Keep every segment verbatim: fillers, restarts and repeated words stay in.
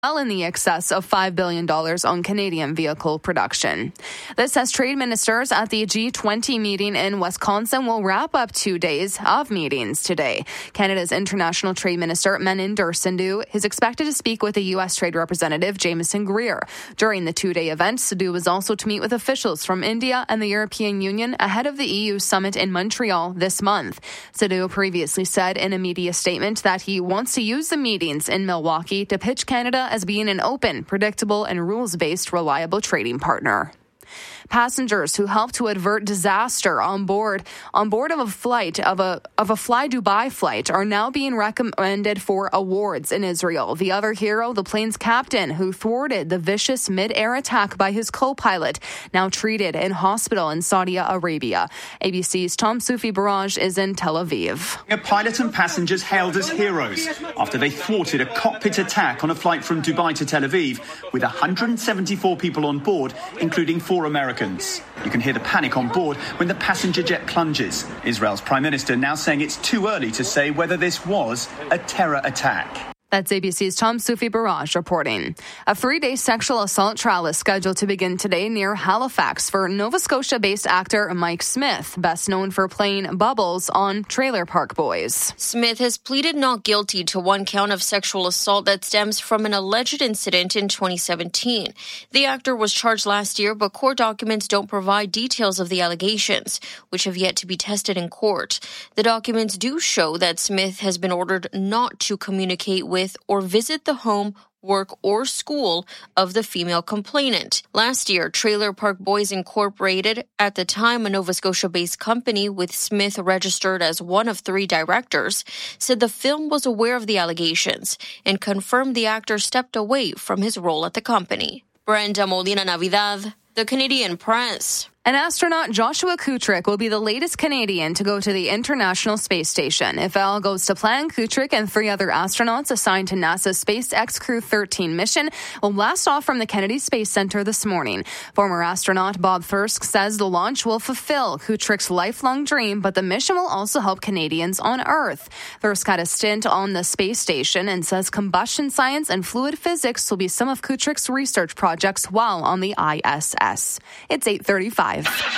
well in the excess of five billion dollars on Canadian vehicle production. This as trade ministers at the G twenty meeting in Wisconsin will wrap up two days of meetings today. Canada's International Trade Minister Meninder Sindhu is expected to speak with the U S Trade Representative Jameson Greer. During the two-day event, Sindhu was also to meet with officials from India and the European Union ahead of the E U summit in Montreal this month. Sindhu previously said in a media statement that he wants to use the meetings in Milwaukee to pitch Canada as being an open, predictable, and rules-based reliable trading partner. Passengers who helped to avert disaster on board on board of a flight of a of a Fly Dubai flight are now being recommended for awards in Israel. The other hero, the plane's captain, who thwarted the vicious mid-air attack by his co-pilot, now treated in hospital in Saudi Arabia. A B C's Tom Sufi Barrage is in Tel Aviv. A pilot and passengers hailed as heroes after they thwarted a cockpit attack on a flight from Dubai to Tel Aviv with one hundred seventy-four people on board, including four Americans. You can hear the panic on board when the passenger jet plunges. Israel's Prime Minister now saying it's too early to say whether this was a terror attack. That's A B C's Tom Sufi Barrage reporting. A three-day sexual assault trial is scheduled to begin today near Halifax for Nova Scotia-based actor Mike Smith, best known for playing Bubbles on Trailer Park Boys. Smith has pleaded not guilty to one count of sexual assault that stems from an alleged incident in twenty seventeen. The actor was charged last year, but court documents don't provide details of the allegations, which have yet to be tested in court. The documents do show that Smith has been ordered not to communicate with or visit the home, work, or school of the female complainant. Last year, Trailer Park Boys Incorporated, at the time a Nova Scotia-based company with Smith registered as one of three directors, said the film was aware of the allegations and confirmed the actor stepped away from his role at the company. Brenda Molina Navidad, The Canadian Press. And astronaut Joshua Kutrick will be the latest Canadian to go to the International Space Station. If all goes to plan, Kutrick and three other astronauts assigned to NASA's SpaceX Crew thirteen mission will blast off from the Kennedy Space Center this morning. Former astronaut Bob Thirsk says the launch will fulfill Kutrick's lifelong dream, but the mission will also help Canadians on Earth. Thirsk had a stint on the space station and says combustion science and fluid physics will be some of Kutrick's research projects while on the I S S. It's eight thirty-five.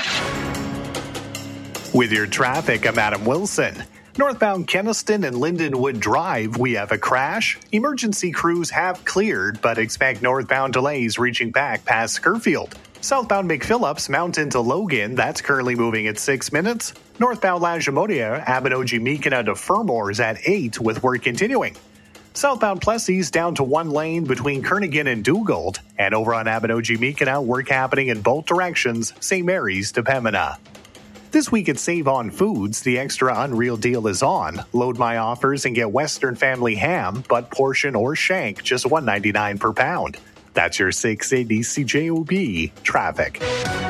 With your traffic, I'm Adam Wilson. Northbound Keniston and Lindenwood Drive, we have a crash. Emergency crews have cleared, but expect northbound delays reaching back past Scurfield. Southbound McPhillips, Mountain to Logan, that's currently moving at six minutes. Northbound Lajimodia, Abinogi-Meekina to Fermors at eight, with work continuing. Southbound Plessis down to one lane between Kernighan and Dugald. And over on Abinogi-Meekina, work happening in both directions, Saint Mary's to Pembina. This week at Save On Foods, the extra unreal deal is on. Load my offers and get Western Family ham, butt portion or shank, just one dollar ninety-nine per pound. That's your six eighty C J O B traffic.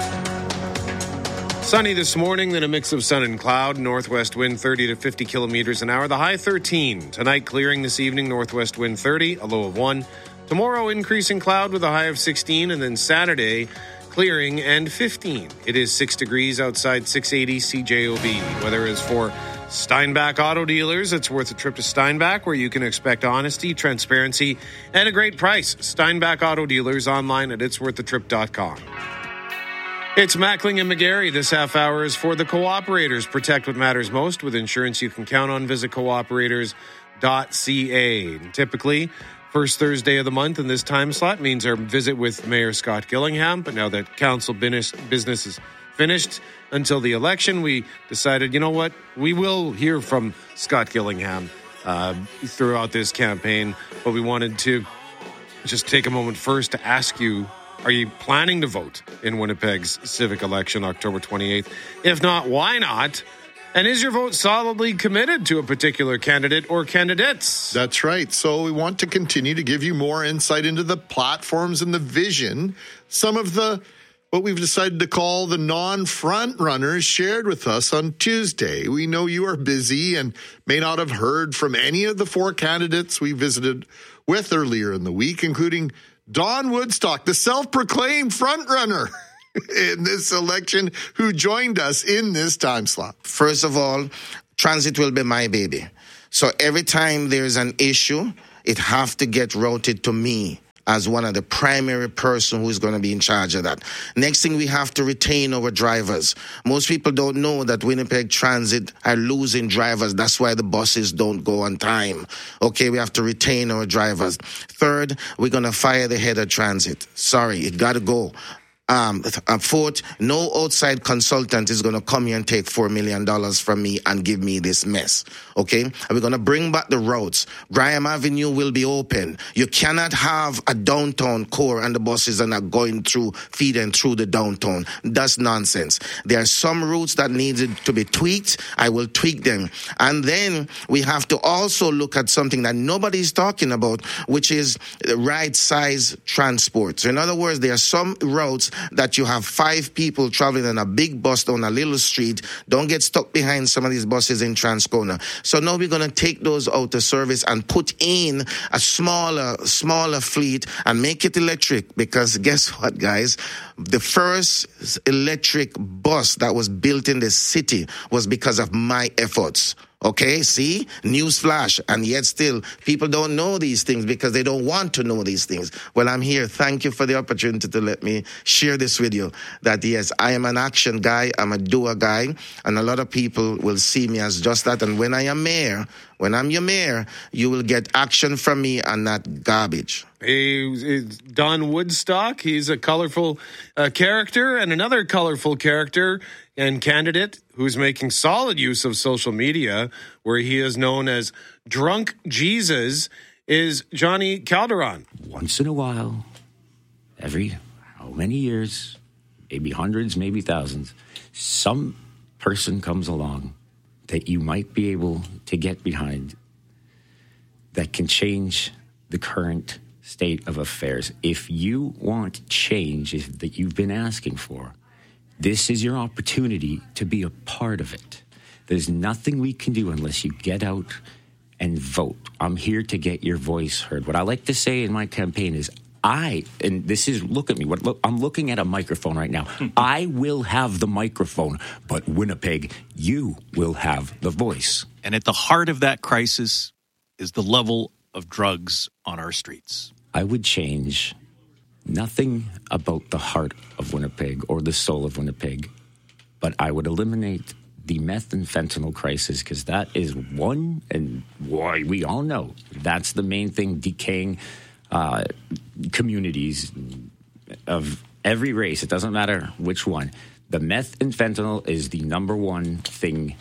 Sunny this morning, then a mix of sun and cloud. Northwest wind thirty to fifty kilometers an hour. The high thirteen. Tonight clearing this evening. Northwest wind thirty, a low of one. Tomorrow increasing cloud with a high of sixteen. And then Saturday clearing and fifteen. It is six degrees outside six eighty C J O B. Weather is for Steinbach Auto Dealers. It's worth a trip to Steinbach, where you can expect honesty, transparency, and a great price. Steinbach Auto Dealers online at its worth a trip dot com. It's Mackling and McGarry. This half hour is for the Cooperators. Protect what matters most with insurance you can count on. Visit cooperators dot c a. Typically, first Thursday of the month in this time slot means our visit with Mayor Scott Gillingham. But now that council business is finished until the election, we decided, you know what, we will hear from Scott Gillingham uh, throughout this campaign. But we wanted to just take a moment first to ask you, are you planning to vote in Winnipeg's civic election October twenty-eighth? If not, why not? And is your vote solidly committed to a particular candidate or candidates? That's right. So we want to continue to give you more insight into the platforms and the vision. Some of the, what we've decided to call the non-front runners shared with us on Tuesday. We know you are busy and may not have heard from any of the four candidates we visited with earlier in the week, including Don Woodstock, the self-proclaimed frontrunner in this election, who joined us in this time slot. First of all, transit will be my baby. So every time there's an issue, it have to get routed to me as one of the primary person who is going to be in charge of that. Next thing, we have to retain our drivers. Most people don't know that Winnipeg Transit are losing drivers. That's why the buses don't go on time. Okay, we have to retain our drivers. Third, we're going to fire the head of transit. Sorry, it got to go. Um, fourth, no outside consultant is going to come here and take four million dollars from me and give me this mess. Okay? And we're going to bring back the roads. Graham Avenue will be open. You cannot have a downtown core and the buses are not going through, feeding through the downtown. That's nonsense. There are some routes that needed to be tweaked. I will tweak them. And then we have to also look at something that nobody's talking about, which is right size transport. So in other words, there are some routes that you have five people traveling in a big bus down a little street. Don't get stuck behind some of these buses in Transcona. So now we're going to take those out of service and put in a smaller, smaller fleet and make it electric. Because guess what, guys? The first electric bus that was built in the city was because of my efforts. Okay, see? Newsflash. And yet still, people don't know these things because they don't want to know these things. Well, I'm here. Thank you for the opportunity to let me share this with you. That, yes, I am an action guy. I'm a doer guy. And a lot of people will see me as just that. And when I am mayor, when I'm your mayor, you will get action from me and not garbage. Hey, Don Woodstock, he's a colorful uh, character, and another colorful character and candidate who's making solid use of social media, where he is known as Drunk Jesus, is Johnny Calderon. Once in a while, every how many years, maybe hundreds, maybe thousands, some person comes along that you might be able to get behind that can change the current state of affairs. If you want change if, that you've been asking for, this is your opportunity to be a part of it. There's nothing we can do unless you get out and vote. I'm here to get your voice heard. What I like to say in my campaign is, I, and this is, look at me, what, look, I'm looking at a microphone right now. I will have the microphone, but Winnipeg, you will have the voice. And at the heart of that crisis is the level of drugs on our streets. I would change nothing about the heart of Winnipeg or the soul of Winnipeg, but I would eliminate the meth and fentanyl crisis, because that is one, and why we all know that's the main thing decaying uh, communities of every race. It doesn't matter which one. The meth and fentanyl is the number one thing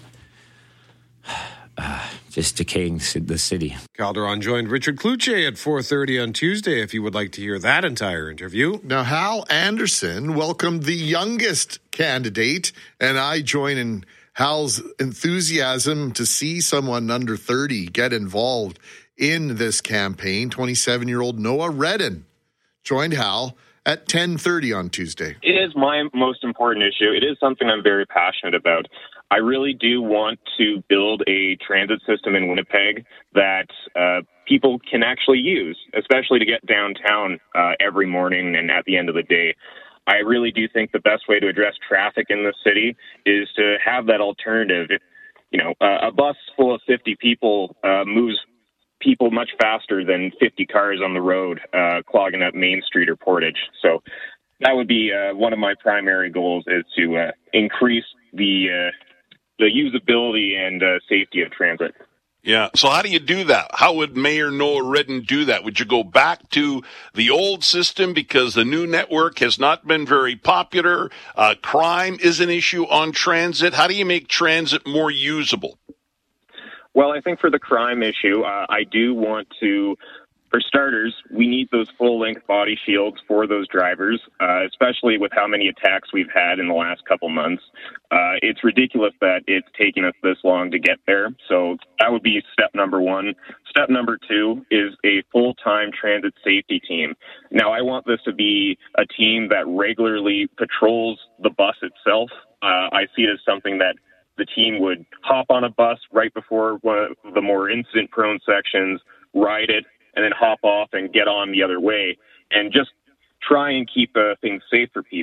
uh, just decaying the city. Calderon joined Richard Cloutier at four thirty on Tuesday if you would like to hear that entire interview. Now, Hal Anderson welcomed the youngest candidate, and I join in Hal's enthusiasm to see someone under thirty get involved in this campaign. twenty-seven-year-old Noah Redden joined Hal at ten thirty on Tuesday. It is my most important issue. It is something I'm very passionate about. I really do want to build a transit system in Winnipeg that uh, people can actually use, especially to get downtown uh, every morning and at the end of the day. I really do think the best way to address traffic in the city is to have that alternative. If, you know, uh, a bus full of fifty people uh, moves people much faster than fifty cars on the road uh, clogging up Main Street or Portage. So that would be uh, one of my primary goals, is to uh, increase the uh, the usability and uh, safety of transit. Yeah. So how do you do that? How would Mayor Noah Redden do that? Would you go back to the old system because the new network has not been very popular? Uh, crime is an issue on transit. How do you make transit more usable? Well, I think for the crime issue, uh, I do want to, for starters, we need those full-length body shields for those drivers, uh, especially with how many attacks we've had in the last couple months. Uh, it's ridiculous that it's taken us this long to get there. So that would be step number one. Step number two is a full-time transit safety team. Now, I want this to be a team that regularly patrols the bus itself. Uh, I see it as something that the team would hop on a bus right before one of the more incident-prone sections, ride it, and then hop off and get on the other way, and just try and keep uh, things safe for people.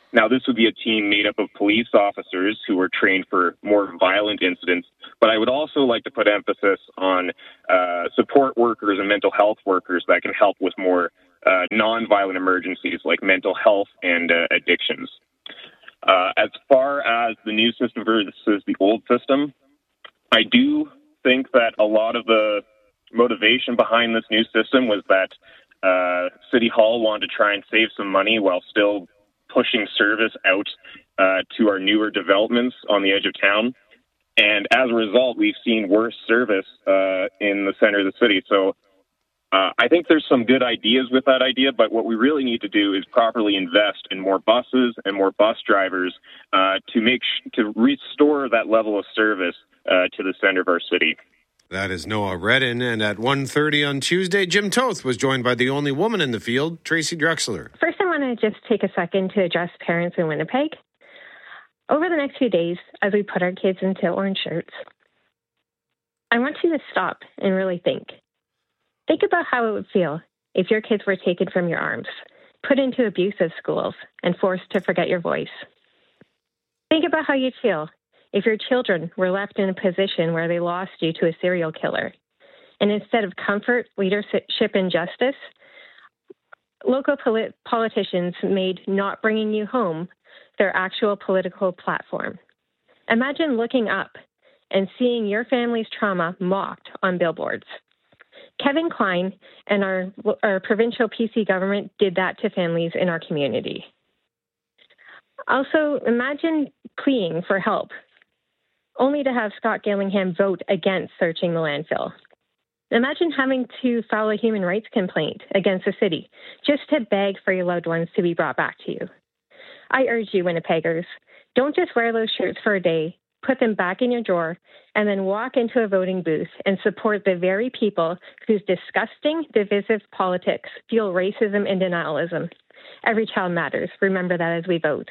Now, this would be a team made up of police officers who are trained for more violent incidents, but I would also like to put emphasis on uh, support workers and mental health workers that can help with more uh, non-violent emergencies like mental health and uh, addictions. Uh, as far as the new system versus the old system, I do think that a lot of the motivation behind this new system was that uh, City Hall wanted to try and save some money while still pushing service out uh, to our newer developments on the edge of town. And as a result, we've seen worse service uh, in the center of the city. So uh, I think there's some good ideas with that idea, but what we really need to do is properly invest in more buses and more bus drivers uh, to make sh- to restore that level of service uh, to the center of our city. That is Noah Redden. And at one thirty on Tuesday, Jim Toth was joined by the only woman in the field, Tracy Drexler. First, I want to just take a second to address parents in Winnipeg. Over the next few days, as we put our kids into orange shirts, I want you to stop and really think. Think about how it would feel if your kids were taken from your arms, put into abusive schools, and forced to forget your voice. Think about how you'd feel if your children were left in a position where they lost you to a serial killer. And instead of comfort, leadership, and justice, local polit- politicians made not bringing you home their actual political platform. Imagine looking up and seeing your family's trauma mocked on billboards. Kevin Klein and our, our provincial P C government did that to families in our community. Also, imagine pleading for help, only to have Scott Gillingham vote against searching the landfill. Imagine having to file a human rights complaint against the city just to beg for your loved ones to be brought back to you. I urge you, Winnipeggers, don't just wear those shirts for a day, put them back in your drawer, and then walk into a voting booth and support the very people whose disgusting, divisive politics fuel racism and denialism. Every child matters. Remember that as we vote.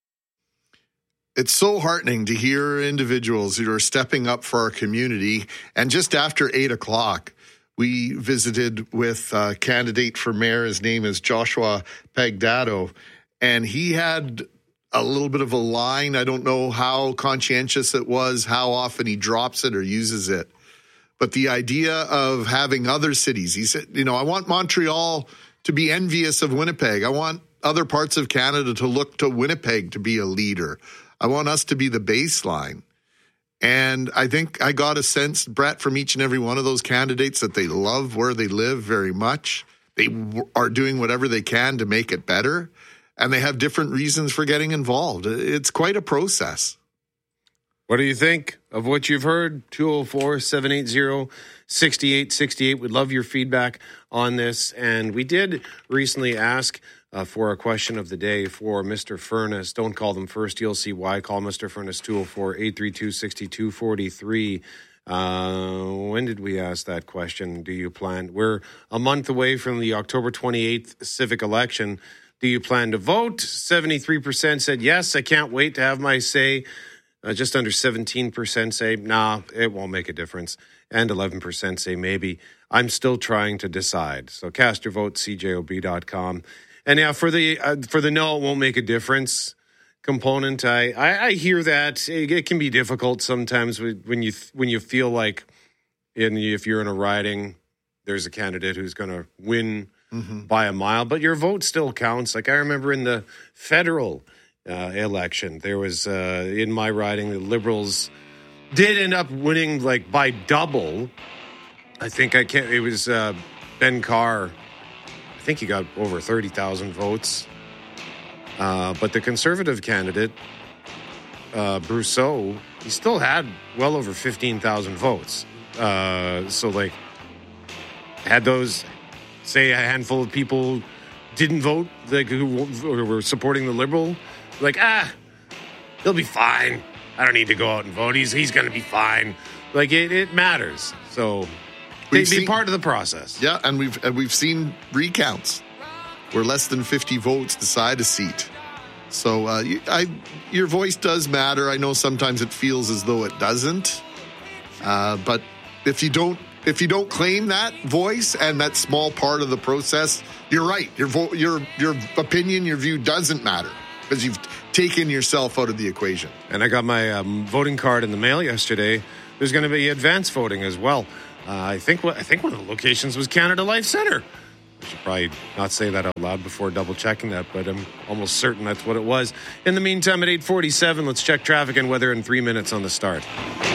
It's so heartening to hear individuals who are stepping up for our community. And just after eight o'clock, we visited with a candidate for mayor. His name is Joshua Pagdato. And he had a little bit of a line. I don't know how conscientious it was, how often he drops it or uses it. But the idea of having other cities, he said, you know, I want Montreal to be envious of Winnipeg. I want other parts of Canada to look to Winnipeg to be a leader. I want us to be the baseline. And I think I got a sense, Brett, from each and every one of those candidates that they love where they live very much. They are doing whatever they can to make it better. And they have different reasons for getting involved. It's quite a process. What do you think of what you've heard? two oh four, seven eight zero, six eight six eight. We'd love your feedback on this. And we did recently ask uh, for a question of the day for Mister Furness. Don't call them first. You'll see why. Call Mister Furness, two oh four, eight three two, six two four three. Uh, when did we ask that question? Do you plan? We're a month away from the October twenty-eighth civic election. Do you plan to vote? seventy-three percent said yes, I can't wait to have my say. Uh, just under seventeen percent say, nah, it won't make a difference. And eleven percent say maybe. I'm still trying to decide. So cast your vote, C J O B dot com. And yeah, for the uh, for the no, it won't make a difference component, I, I, I hear that. It, it can be difficult sometimes when you when you feel like in, if you're in a riding, there's a candidate who's going to win mm-hmm. by a mile, but your vote still counts. Like I remember in the federal uh, election, there was uh, in my riding, the Liberals did end up winning like by double. I think I can't. It was uh, Ben Carr. I think he got over thirty thousand votes. Uh, but the Conservative candidate, uh, Brousseau, he still had well over fifteen thousand votes. Uh, so, like, had those, say, a handful of people didn't vote, like, who, who were supporting the Liberal, like, ah, he'll be fine. I don't need to go out and vote. He's he's going to be fine. Like, it, it matters. So, they'd be part of the process. Yeah, and we've and we've seen recounts where less than fifty votes decide a seat. So uh, you, I, your voice does matter. I know sometimes it feels as though it doesn't. Uh, but if you don't if you don't claim that voice and that small part of the process, you're right. Your vo- your your opinion, your view doesn't matter. because you've taken yourself out of the equation. And I got my um, voting card in the mail yesterday. There's going to be advance voting as well. Uh, I think I think one of the locations was Canada Life Centre. I should probably not say that out loud before double checking that, but I'm almost certain that's what it was. In the meantime, at eight forty-seven, let's check traffic and weather in three minutes on the start.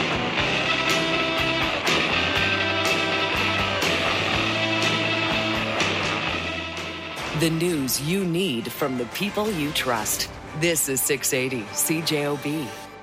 The news you need from the people you trust. This is six eighty C J O B.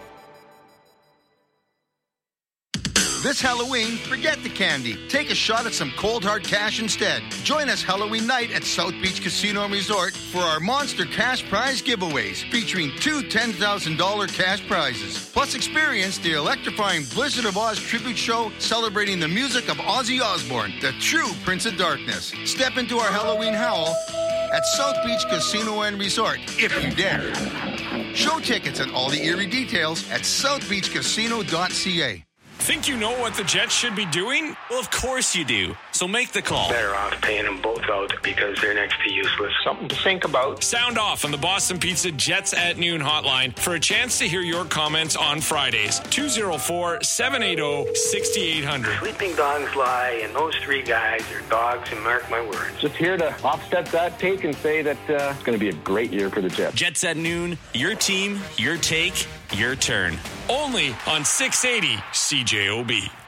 This Halloween, forget the candy. Take a shot at some cold hard cash instead. Join us Halloween night at South Beach Casino and Resort for our monster cash prize giveaways featuring two ten thousand dollars cash prizes. Plus experience the electrifying Blizzard of Oz tribute show celebrating the music of Ozzy Osbourne, the true Prince of Darkness. Step into our Halloween howl at South Beach Casino and Resort, if you dare. Show tickets and all the eerie details at south beach casino dot c a. Think you know what the Jets should be doing? Well, of course you do. So make the call. Better off paying them both out because they're next to useless. Something to think about. Sound off on the Boston Pizza Jets at Noon hotline for a chance to hear your comments on Fridays. two oh four, seven eight zero, six eight zero zero. Sleeping dogs lie, and those three guys are dogs, and mark my words. Just here to offset that take and say that uh, it's going to be a great year for the Jets. Jets at Noon, your team, your take, your turn. Only on six eighty C J O B.